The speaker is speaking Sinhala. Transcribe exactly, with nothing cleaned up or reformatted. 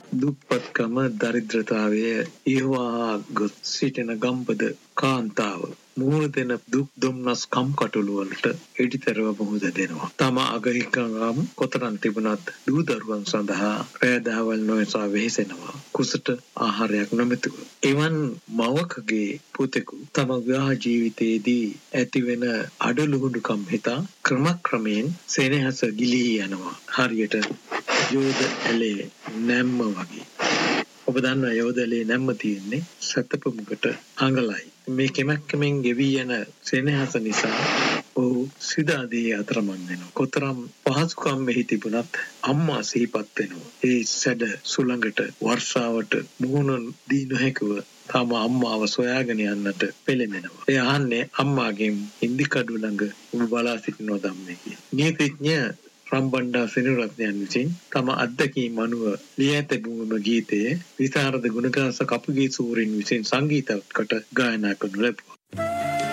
දුප්පත්කම දරිද්‍රතාවය ඒවා ගොස් සිටින ගම්පද කාන්තාව මුහුණ දෙන දුක් දුම්නස් කම්කටොළු වලට එඩිතරව මුහුණ දෙනවා. තම අගහිකම් කොතරම් තිබුණත් දූ දරුවන් සඳහා රැදහවල් නොයසා වෙහෙසෙනවා. කුසට ආහාරයක් නොමැතිව. එවන් මවකගේ පුතෙකු තම විවාහ ජීවිතයේදී ඇතිවෙන අඩලුහුඬුකම් හිතා ක්‍රමක්‍රමයෙන් සෙනෙහස ගිලී යනවා. හරියට යෝධ ඇලේ නැම්ම වගේ. ඔබ දන්නවා යෝධ ඇලේ නැම්ම තියෙන්නේ සතපමුකට අඟලයි. මේ කෙමක්කමෙන් ගෙවී යන සෙනෙහස නිසා ඔහු සිතාදී අතරමං වෙනවා. කොතරම් පහසුකම් මෙහි තිබුණත් අම්මා සිහිපත් වෙනවා. ඒ සැඩ සුළඟට වර්ෂාවට මුහුණ දී නොහැකිව තම අම්මාව සොයාගෙන යන්නට පෙළඹෙනවා. ඒ අහන්නේ අම්මාගෙන් ඉන්දිකඩු ළඟ ඔබ බලා සිටිනවා ධම්මේ කියලා. නීතිඥ රම්බණ්ඩා සෙනරත්නයන් විසින් තම අත්දැකීම් අනුව ලිය තිබුණු ගීතයේ විසරද ගුණකාස කපුගේ සූරින් විසින් සංගීතකට ගායනා කරනු ලැබුවා.